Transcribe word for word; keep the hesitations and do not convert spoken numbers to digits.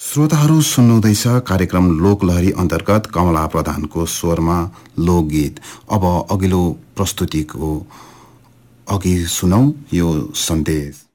श्रोताहरू सुन्नुहुँदैछ कार्यक्रम लोकलहरी अन्तर्गत कमला प्रधानको स्वरमा लोकगीत। अब अघिल्लो प्रस्तुतिको अघि सुनौ यो सन्देश।